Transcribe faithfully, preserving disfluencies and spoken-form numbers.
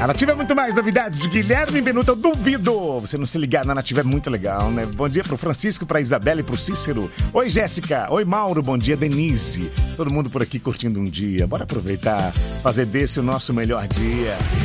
A Nativa é muito mais novidade de Guilherme Benuto, eu duvido. Você não se ligar na Nativa é muito legal, né? Bom dia pro Francisco, pra Isabela e pro Cícero. Oi, Jéssica. Oi, Mauro. Bom dia, Denise. Todo mundo por aqui curtindo um dia. Bora aproveitar, fazer desse o nosso melhor dia.